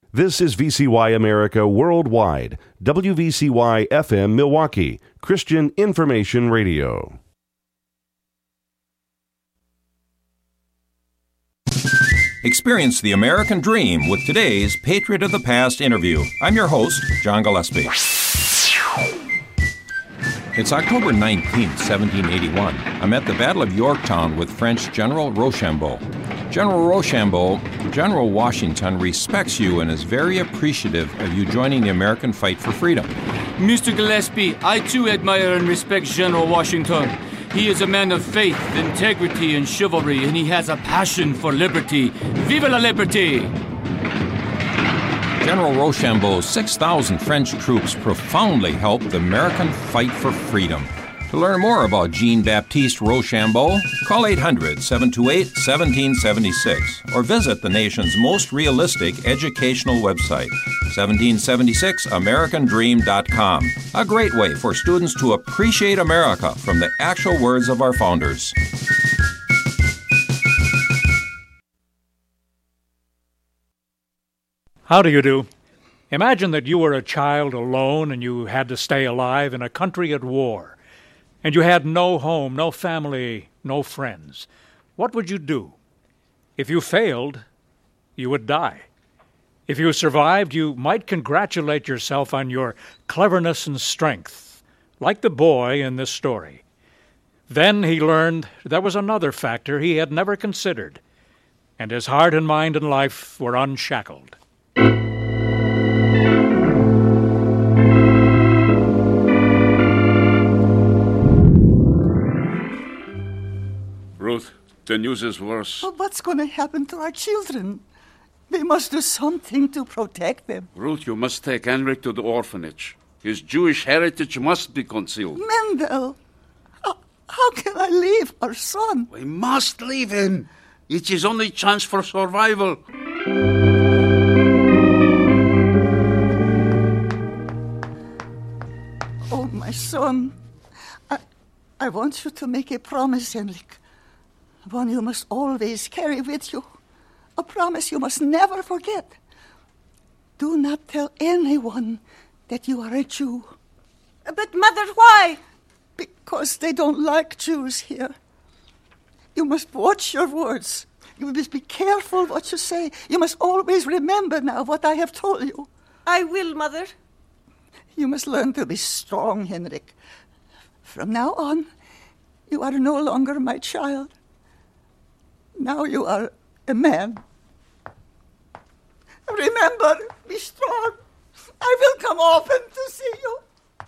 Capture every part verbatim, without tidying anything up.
This is V C Y America Worldwide, W V C Y F M Milwaukee, Christian Information Radio. Experience the American dream with today's Patriot of the Past interview. I'm your host, John Gillespie. It's October nineteenth, seventeen eighty-one. I'm at the Battle of Yorktown with French General Rochambeau. General Rochambeau, General Washington respects you and is very appreciative of you joining the American fight for freedom. Mister Gillespie, I too admire and respect General Washington. He is a man of faith, integrity, and chivalry, and he has a passion for liberty. Vive la liberté! General Rochambeau's six thousand French troops profoundly helped the American fight for freedom. To learn more about Jean-Baptiste Rochambeau, call eight hundred, seven two eight, one seven seven six or visit the nation's most realistic educational website, seventeen seventy-six american dream dot com. A great way for students to appreciate America from the actual words of our founders. How do you do? Imagine that you were a child alone and you had to stay alive in a country at war, and you had no home, no family, no friends. What would you do? If you failed, you would die. If you survived, you might congratulate yourself on your cleverness and strength, like the boy in this story. Then he learned there was another factor he had never considered, and his heart and mind and life were unshackled. Ruth, the news is worse. Well, what's going to happen to our children? We must do something to protect them. Ruth, you must take Henrik to the orphanage. His Jewish heritage must be concealed. Mendel, how, how can I leave our son? We must leave him. It's his only chance for survival. Oh, my son, I, I want you to make a promise, Henrik. One you must always carry with you. A promise you must never forget. Do not tell anyone that you are a Jew. But, Mother, why? Because they don't like Jews here. You must watch your words. You must be careful what you say. You must always remember now what I have told you. I will, Mother. You must learn to be strong, Henrik. From now on, you are no longer my child. Now you are a man. Remember, be strong. I will come often to see you.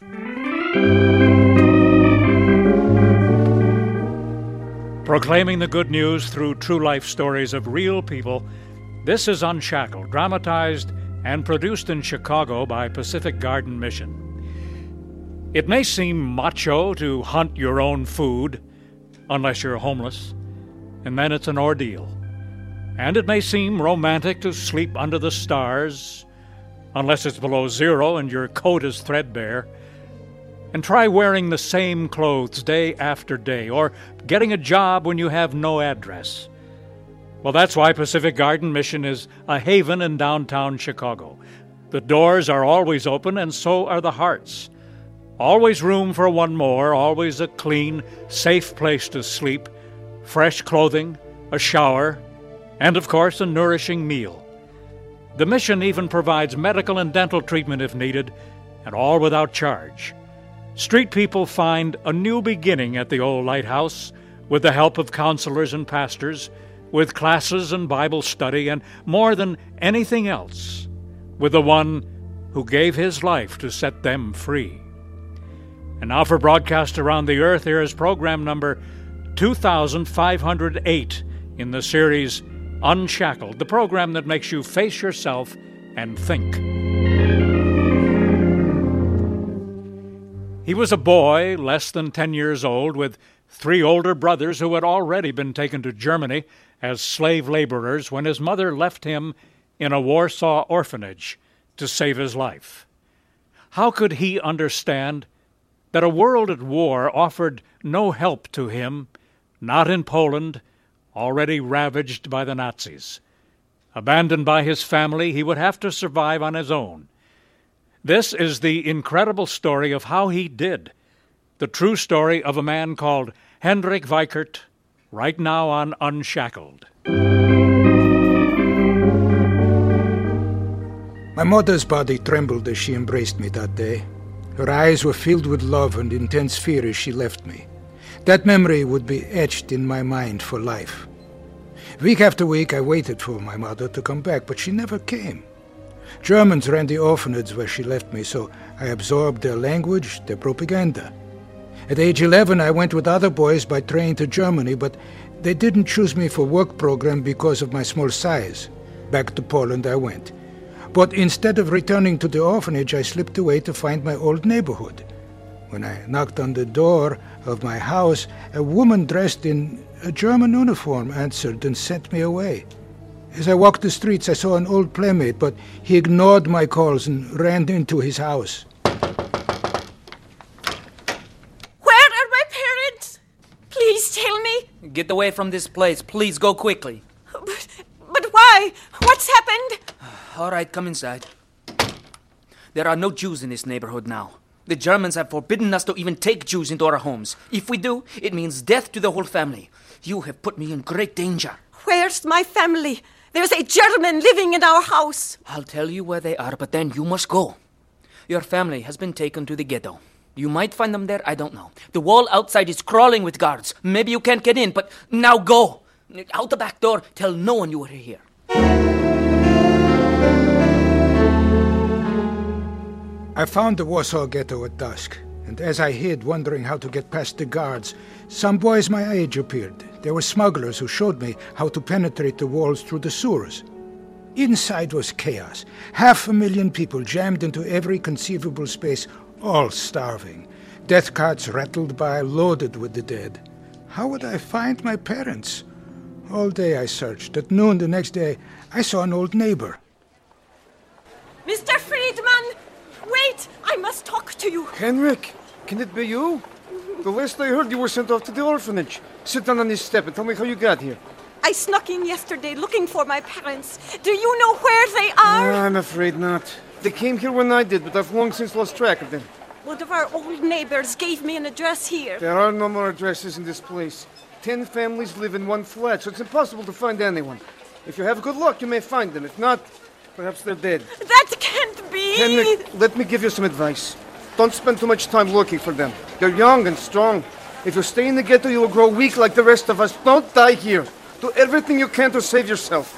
Proclaiming the good news through true life stories of real people, this is Unshackled, dramatized and produced in Chicago by Pacific Garden Mission. It may seem macho to hunt your own food, unless you're homeless, and then it's an ordeal. And it may seem romantic to sleep under the stars, unless it's below zero and your coat is threadbare. And try wearing the same clothes day after day, or getting a job when you have no address. Well, that's why Pacific Garden Mission is a haven in downtown Chicago. The doors are always open, and so are the hearts. Always room for one more, always a clean, safe place to sleep, fresh clothing, a shower, and, of course, a nourishing meal. The mission even provides medical and dental treatment if needed, and all without charge. Street people find a new beginning at the old lighthouse with the help of counselors and pastors, with classes and Bible study, and more than anything else, with the one who gave his life to set them free. And now for broadcast around the earth, here is program number two thousand five hundred eight in the series Unshackled, the program that makes you face yourself and think. He was a boy, less than ten years old, with three older brothers who had already been taken to Germany as slave laborers when his mother left him in a Warsaw orphanage to save his life. How could he understand that a world at war offered no help to him, not in Poland, already ravaged by the Nazis? Abandoned by his family, he would have to survive on his own. This is the incredible story of how he did. The true story of a man called Hendrik Weikert, right now on Unshackled. My mother's body trembled as she embraced me that day. Her eyes were filled with love and intense fear as she left me. That memory would be etched in my mind for life. Week after week, I waited for my mother to come back, but she never came. Germans ran the orphanage where she left me, so I absorbed their language, their propaganda. At age eleven, I went with other boys by train to Germany, but they didn't choose me for work program because of my small size. Back to Poland I went. But instead of returning to the orphanage, I slipped away to find my old neighborhood. When I knocked on the door of my house, a woman dressed in a German uniform answered and sent me away. As I walked the streets, I saw an old playmate, but he ignored my calls and ran into his house. Where are my parents? Please tell me. Get away from this place. Please go quickly. But, but why? What's happened? All right, come inside. There are no Jews in this neighborhood now. The Germans have forbidden us to even take Jews into our homes. If we do, it means death to the whole family. You have put me in great danger. Where's my family? There's a German living in our house. I'll tell you where they are, but then you must go. Your family has been taken to the ghetto. You might find them there, I don't know. The wall outside is crawling with guards. Maybe you can't get in, but now go. Out the back door, tell no one you were here. I found the Warsaw Ghetto at dusk, and as I hid, wondering how to get past the guards, some boys my age appeared. They were smugglers who showed me how to penetrate the walls through the sewers. Inside was chaos. Half a million people jammed into every conceivable space, all starving. Death carts rattled by, loaded with the dead. How would I find my parents? All day I searched. At noon the next day, I saw an old neighbor. Mister Friedman! Wait! I must talk to you. Henrik, can it be you? The last I heard, you were sent off to the orphanage. Sit down on this step and tell me how you got here. I snuck in yesterday looking for my parents. Do you know where they are? Uh, I'm afraid not. They came here when I did, but I've long since lost track of them. One of our old neighbors gave me an address here. There are no more addresses in this place. Ten families live in one flat, so it's impossible to find anyone. If you have good luck, you may find them. If not, perhaps they're dead. That can't be! Henrik, let me give you some advice. Don't spend too much time looking for them. They're young and strong. If you stay in the ghetto, you will grow weak like the rest of us. Don't die here. Do everything you can to save yourself.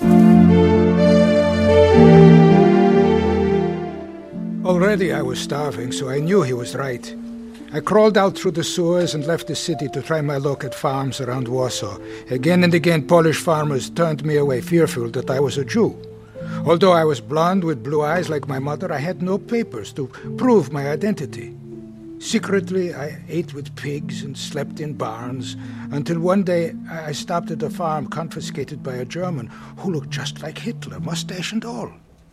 Already I was starving, so I knew he was right. I crawled out through the sewers and left the city to try my luck at farms around Warsaw. Again and again, Polish farmers turned me away, fearful that I was a Jew. Although I was blonde with blue eyes like my mother, I had no papers to prove my identity. Secretly, I ate with pigs and slept in barns, until one day I stopped at a farm confiscated by a German who looked just like Hitler, mustache and all.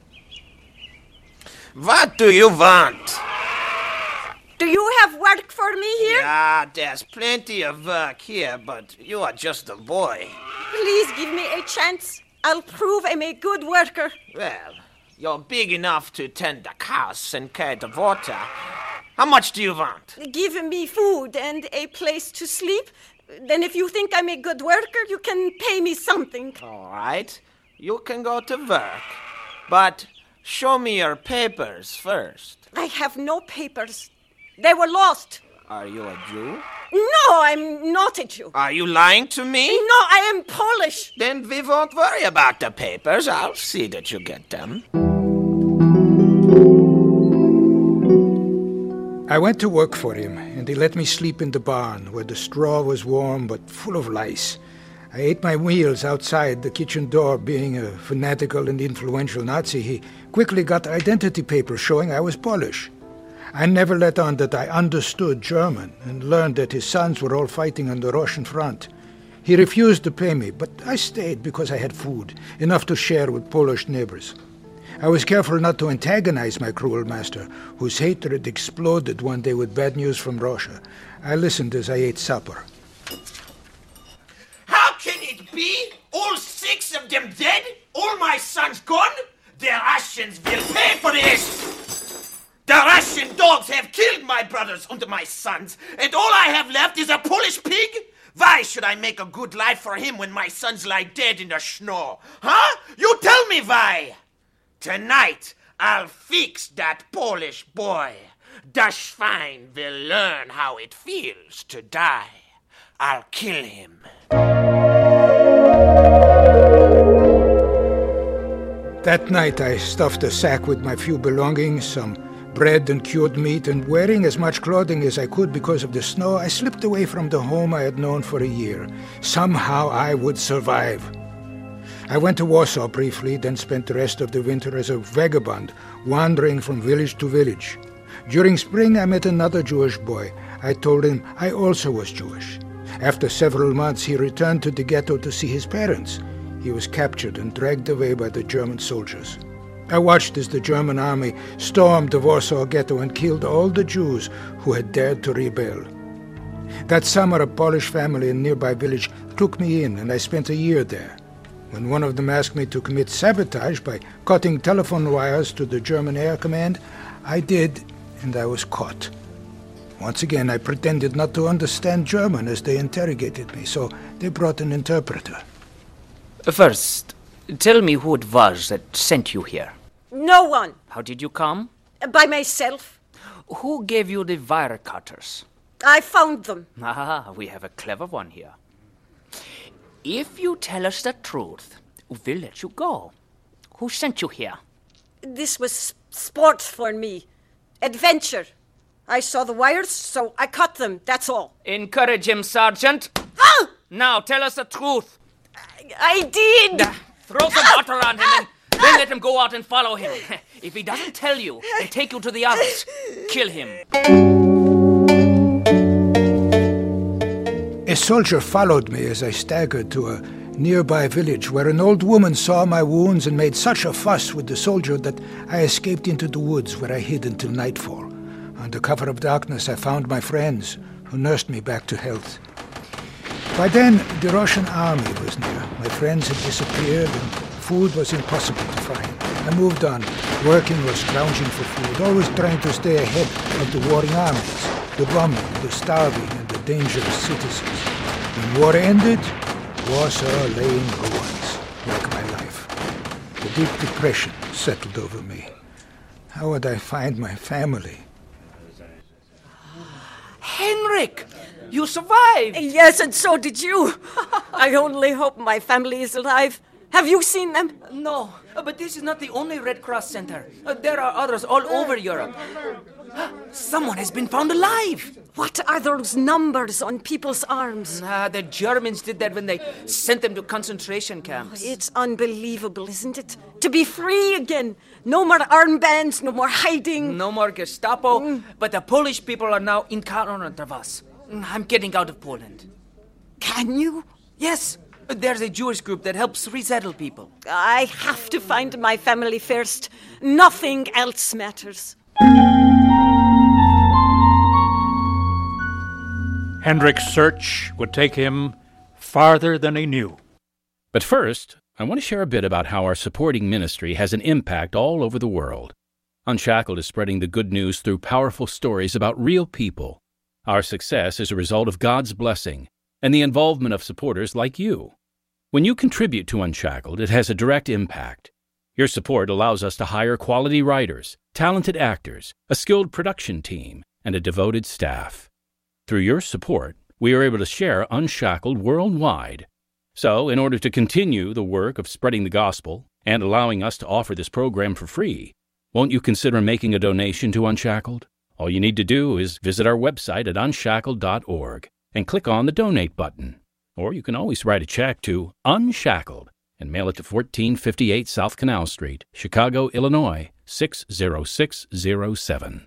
What do you want? Do you have work for me here? Yeah, there's plenty of work here, but you are just a boy. Please give me a chance. I'll prove I'm a good worker. Well, you're big enough to tend the cows and carry the water. How much do you want? Give me food and a place to sleep. Then if you think I'm a good worker, you can pay me something. All right. You can go to work. But show me your papers first. I have no papers. They were lost. Are you a Jew? No, I'm not a Jew. Are you lying to me? No, I am Polish. Then we won't worry about the papers. I'll see that you get them. I went to work for him, and he let me sleep in the barn, where the straw was warm but full of lice. I ate my meals outside the kitchen door. Being a fanatical and influential Nazi, he quickly got identity papers showing I was Polish. I never let on that I understood German and learned that his sons were all fighting on the Russian front. He refused to pay me, but I stayed because I had food, enough to share with Polish neighbors. I was careful not to antagonize my cruel master, whose hatred exploded one day with bad news from Russia. I listened as I ate supper. How can it be? All six of them dead? All my sons gone? The Russians will pay for this! The Russian dogs have killed my brothers and my sons, and all I have left is a Polish pig? Why should I make a good life for him when my sons lie dead in the snow? Huh? You tell me why! Tonight, I'll fix that Polish boy. Das Schwein will learn how it feels to die. I'll kill him. That night I stuffed a sack with my few belongings, some bread and cured meat, and wearing as much clothing as I could because of the snow, I slipped away from the home I had known for a year. Somehow I would survive. I went to Warsaw briefly, then spent the rest of the winter as a vagabond, wandering from village to village. During spring I met another Jewish boy. I told him I also was Jewish. After several months he returned to the ghetto to see his parents. He was captured and dragged away by the German soldiers. I watched as the German army stormed the Warsaw ghetto and killed all the Jews who had dared to rebel. That summer a Polish family in a nearby village took me in, and I spent a year there. When one of them asked me to commit sabotage by cutting telephone wires to the German Air Command, I did, and I was caught. Once again I pretended not to understand German as they interrogated me, so they brought an interpreter. First, tell me who it was that sent you here. No one. How did you come? By myself. Who gave you the wire cutters? I found them. Ah, we have a clever one here. If you tell us the truth, we'll let you go. Who sent you here? This was sport for me. Adventure. I saw the wires, so I cut them, that's all. Encourage him, Sergeant. Ah! Now, tell us the truth. I, I did. Uh, throw some water on him and then let him go out and follow him. If he doesn't tell you, then take you to the others. Kill him. A soldier followed me as I staggered to a nearby village where an old woman saw my wounds and made such a fuss with the soldier that I escaped into the woods where I hid until nightfall. Under cover of darkness, I found my friends who nursed me back to health. By then, the Russian army was near. My friends had disappeared and food was impossible to find. I moved on, working or scrounging for food, always trying to stay ahead of the warring armies, the bombing, the starving, and the dangerous citizens. When war ended, Warsaw lay in ruins, like my life. The deep depression settled over me. How would I find my family? Henrik! You survived! Yes, and so did you. I only hope my family is alive. Have you seen them? No, but this is not the only Red Cross center. Uh, there are others all over Europe. Someone has been found alive! What are those numbers on people's arms? Ah, the Germans did that when they sent them to concentration camps. It's unbelievable, isn't it? To be free again. No more armbands, no more hiding. No more Gestapo, mm. But the Polish people are now intolerant of us. I'm getting out of Poland. Can you? Yes. There's a Jewish group that helps resettle people. I have to find my family first. Nothing else matters. Henrik's search would take him farther than he knew. But first, I want to share a bit about how our supporting ministry has an impact all over the world. Unshackled is spreading the good news through powerful stories about real people. Our success is a result of God's blessing and the involvement of supporters like you. When you contribute to Unshackled, it has a direct impact. Your support allows us to hire quality writers, talented actors, a skilled production team, and a devoted staff. Through your support, we are able to share Unshackled worldwide. So, in order to continue the work of spreading the gospel and allowing us to offer this program for free, won't you consider making a donation to Unshackled? All you need to do is visit our website at unshackled dot org and click on the Donate button. Or you can always write a check to Unshackled and mail it to fourteen fifty-eight South Canal Street, Chicago, Illinois, six zero six zero seven.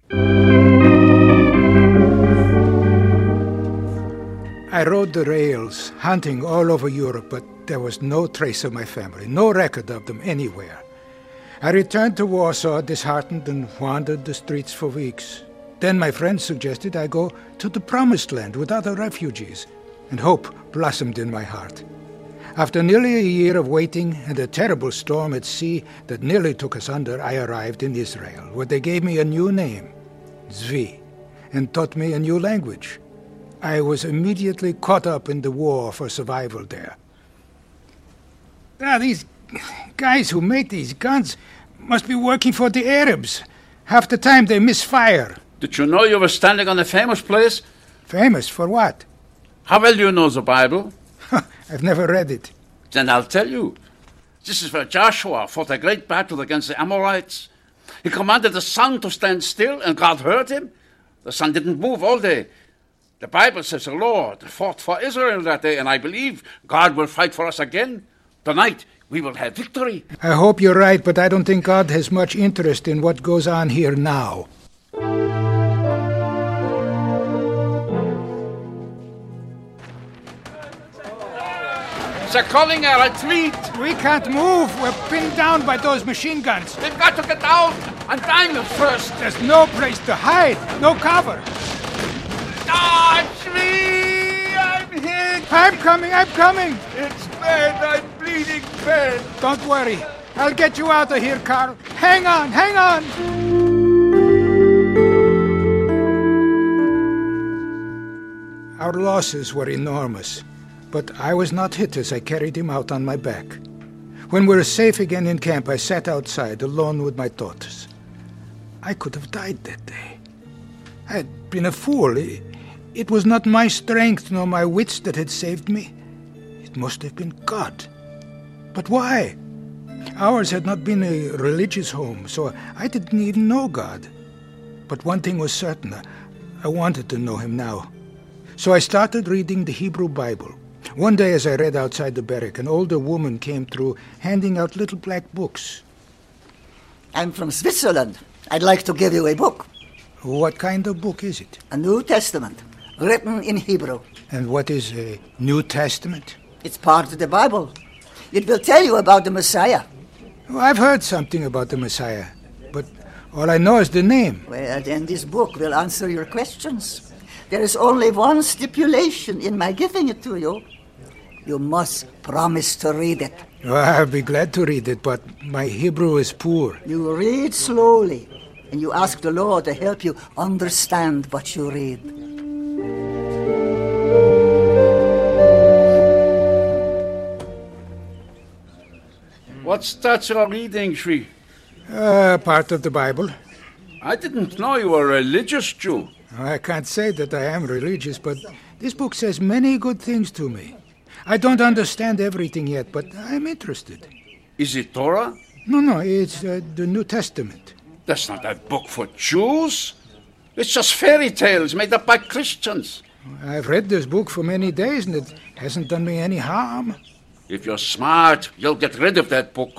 I rode the rails, hunting all over Europe, but there was no trace of my family, no record of them anywhere. I returned to Warsaw disheartened and wandered the streets for weeks. Then my friends suggested I go to the Promised Land with other refugees, and hope blossomed in my heart. After nearly a year of waiting and a terrible storm at sea that nearly took us under, I arrived in Israel, where they gave me a new name, Zvi, and taught me a new language. I was immediately caught up in the war for survival there. Ah, these guys who make these guns must be working for the Arabs. Half the time they misfire. Did you know you were standing on a famous place? Famous for what? How well do you know the Bible? I've never read it. Then I'll tell you. This is where Joshua fought a great battle against the Amorites. He commanded the sun to stand still, and God heard him. The sun didn't move all day. The Bible says the Lord fought for Israel that day, and I believe God will fight for us again. Tonight, we will have victory. I hope you're right, but I don't think God has much interest in what goes on here now. They're calling a retreat. We can't move. We're pinned down by those machine guns. We've got to get out and find them first. There's no place to hide. No cover. Touch me! I'm hit. I'm coming. I'm coming. It's bad. I'm bleeding bad. Don't worry. I'll get you out of here, Carl. Hang on. Hang on. Our losses were enormous. But I was not hit as I carried him out on my back. When we were safe again in camp, I sat outside alone with my daughters. I could have died that day. I had been a fool. It was not my strength nor my wits that had saved me. It must have been God. But why? Ours had not been a religious home, so I didn't even know God. But one thing was certain. I wanted to know him now. So I started reading the Hebrew Bible. One day as I read outside the barrack, an older woman came through handing out little black books. I'm from Switzerland. I'd like to give you a book. What kind of book is it? A New Testament, written in Hebrew. And what is a New Testament? It's part of the Bible. It will tell you about the Messiah. Oh, I've heard something about the Messiah, but all I know is the name. Well, then this book will answer your questions. There is only one stipulation in my giving it to you. You must promise to read it. Well, I'll be glad to read it, but my Hebrew is poor. You read slowly, and you ask the Lord to help you understand what you read. What's that you're reading, Shri? Uh, part of the Bible. I didn't know you were a religious Jew. I can't say that I am religious, but this book says many good things to me. I don't understand everything yet, but I'm interested. Is it Torah? No, no, it's uh, the New Testament. That's not a book for Jews. It's just fairy tales made up by Christians. I've read this book for many days, and it hasn't done me any harm. If you're smart, you'll get rid of that book.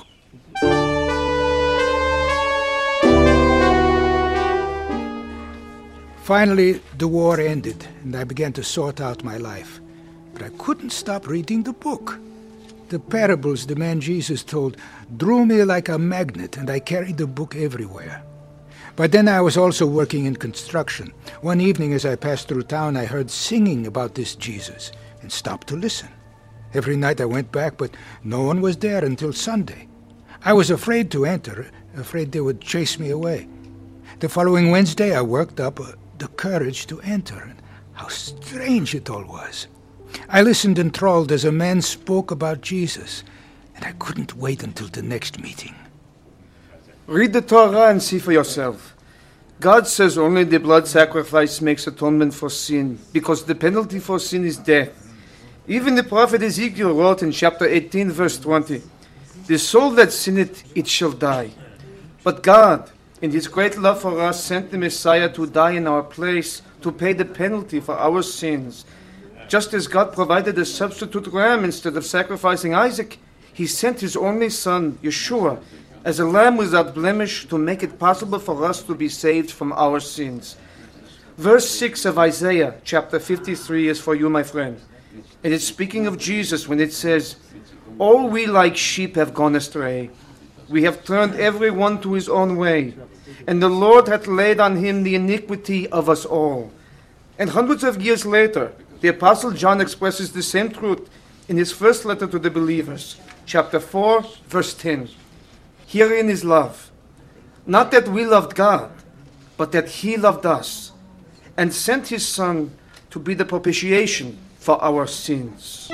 Finally, the war ended, and I began to sort out my life. But I couldn't stop reading the book. The parables the man Jesus told drew me like a magnet, and I carried the book everywhere. By then I was also working in construction. One evening as I passed through town, I heard singing about this Jesus, and stopped to listen. Every night I went back, but no one was there until Sunday. I was afraid to enter, afraid they would chase me away. The following Wednesday I worked up uh, the courage to enter, and how strange it all was. I listened enthralled as a man spoke about Jesus, and I couldn't wait until the next meeting. Read the Torah and see for yourself. God says only the blood sacrifice makes atonement for sin, because the penalty for sin is death. Even the prophet Ezekiel wrote in chapter eighteen, verse twenty, "The soul that sinneth, it shall die." But God, in his great love for us, sent the Messiah to die in our place, to pay the penalty for our sins. Just as God provided a substitute ram instead of sacrificing Isaac, he sent his only son, Yeshua, as a lamb without blemish to make it possible for us to be saved from our sins. Verse six of Isaiah chapter fifty-three is for you, my friend. And it's speaking of Jesus when it says, "All we like sheep have gone astray. We have turned every one to his own way. And the Lord hath laid on him the iniquity of us all." And hundreds of years later, the Apostle John expresses the same truth in his first letter to the believers, chapter four, verse ten. Herein is love, not that we loved God, but that he loved us, and sent his Son to be the propitiation for our sins.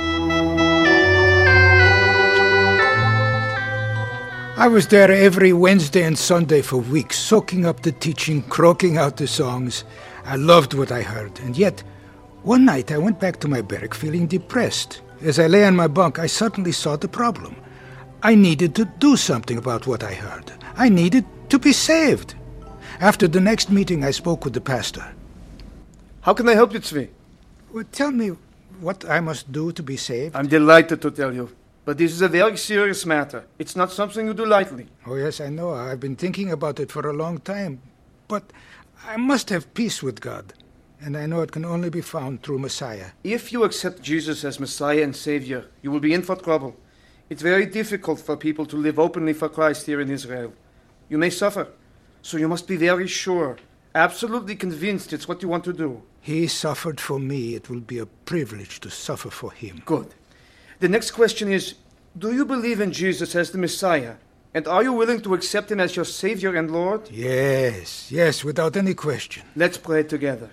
I was there every Wednesday and Sunday for weeks, soaking up the teaching, croaking out the songs. I loved what I heard, and yet, one night I went back to my barrack feeling depressed. As I lay on my bunk, I suddenly saw the problem. I needed to do something about what I heard. I needed to be saved. After the next meeting, I spoke with the pastor. How can I help you, Tzvi? Well, tell me what I must do to be saved. I'm delighted to tell you. But this is a very serious matter. It's not something you do lightly. Oh, yes, I know. I've been thinking about it for a long time. But I must have peace with God. And I know it can only be found through Messiah. If you accept Jesus as Messiah and Savior, you will be in for trouble. It's very difficult for people to live openly for Christ here in Israel. You may suffer. So you must be very sure, absolutely convinced it's what you want to do. He suffered for me. It will be a privilege to suffer for him. Good. The next question is, do you believe in Jesus as the Messiah? And are you willing to accept him as your Savior and Lord? Yes, yes, without any question. Let's pray together.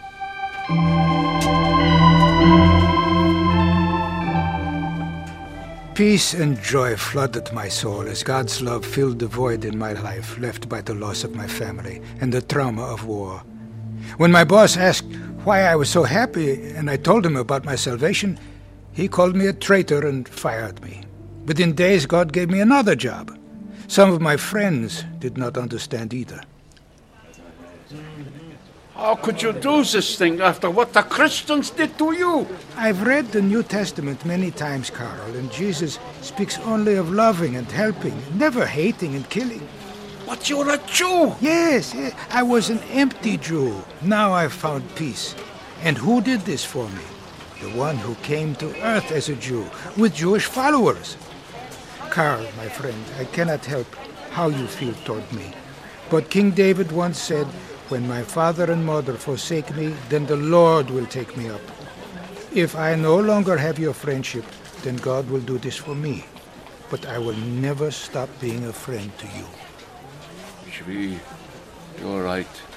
Peace and joy flooded my soul as God's love filled the void in my life left by the loss of my family and the trauma of war. When my boss asked why I was so happy and I told him about my salvation, he called me a traitor and fired me. Within days, God gave me another job. Some of my friends did not understand either. How could you do this thing after what the Christians did to you? I've read the New Testament many times, Carl, and Jesus speaks only of loving and helping, never hating and killing. But you're a Jew. Yes, yes, I was an empty Jew. Now I've found peace. And who did this for me? The one who came to earth as a Jew, with Jewish followers. Carl, my friend, I cannot help how you feel toward me. But King David once said, when my father and mother forsake me, then the Lord will take me up. If I no longer have your friendship, then God will do this for me. But I will never stop being a friend to you. Tzvi, you're right.